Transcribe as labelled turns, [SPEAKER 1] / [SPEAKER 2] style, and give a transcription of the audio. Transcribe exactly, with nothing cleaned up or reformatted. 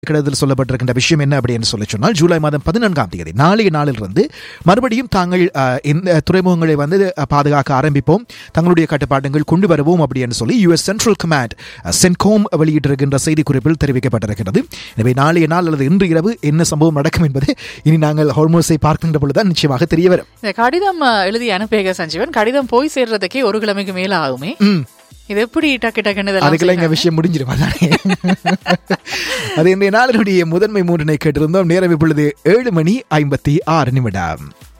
[SPEAKER 1] கிடத்தில் சொல்லப்பட்டிருக்கின்ற விஷயம் என்ன அப்படின்னு சொல்லி சொன்னால் ஜூலை மாதம் பதினான்காம் தேதி நாளைய நாளிலிருந்து மறுபடியும் தாங்கள் இந்த துறைமுகங்களை வந்து பாதுகாக்க ஆரம்பிப்போம், தங்களுடைய கட்டுப்பாடுகள் கொண்டு வருவோம் அப்படின்னு சொல்லி யுஎஸ் சென்ட்ரல் கமாண்ட் சென்கோம் வெளியிட்டிருக்கின்ற செய்திக்குறிப்பில் தெரிவிக்கப்பட்டிருக்கிறது. எனவே நாளைய நாள் அல்லது இன்று இரவு என்ன சம்பவம் நடக்கும் என்பது இனி நாங்கள் ஹார்மோஸை பார்க்கின்ற பொழுதுதான் நிச்சயமாக தெரிய வரும்.
[SPEAKER 2] கடிதம் எழுதி அனுப்பிய சஞ்சீவன், கடிதம் போய் சேர்றதுக்கே ஒரு கிழமைக்கு மேல ஆகுமே, இது எப்படி டக்கு டக்குன்னு
[SPEAKER 1] அதுக்கெல்லாம் எங்க விஷயம் முடிஞ்சிருமா தானே? அது இன்றைய நாளினுடைய முதன்மை மூன்றினை கேட்டிருந்தோம். நேரம் இப்பொழுது ஏழு மணி ஐம்பத்தி ஆறு நிமிடம்.